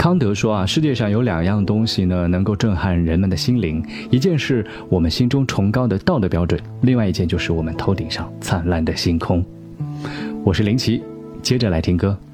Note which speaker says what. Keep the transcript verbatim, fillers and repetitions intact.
Speaker 1: 康德说啊，世界上有两样东西呢，能够震撼人们的心灵，一件是我们心中崇高的道德标准，另外一件就是我们头顶上灿烂的星空。我是林奇，接着来听歌。